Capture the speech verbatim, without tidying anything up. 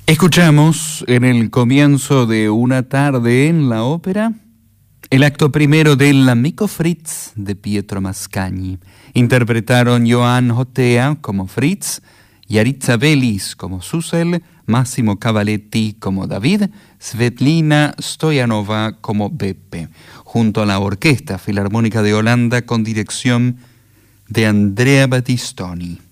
Escuchamos en el comienzo de Una tarde en la ópera el acto primero del Amico Fritz de Pietro Mascagni. Interpretaron Joan Jotea como Fritz, Yaritza Belis como Susel, Massimo Cavaletti como David, Svetlina Stoyanova como Beppe, junto a la Orquesta Filarmónica de Holanda con dirección de Andrea Battistoni.